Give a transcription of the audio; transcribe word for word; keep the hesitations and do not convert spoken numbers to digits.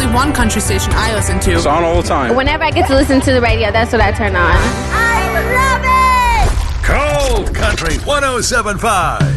only one country station I listen to. It's on all the time. Whenever I get to listen to the radio, that's what I turn on. I love it! Cold Country one oh seven point five.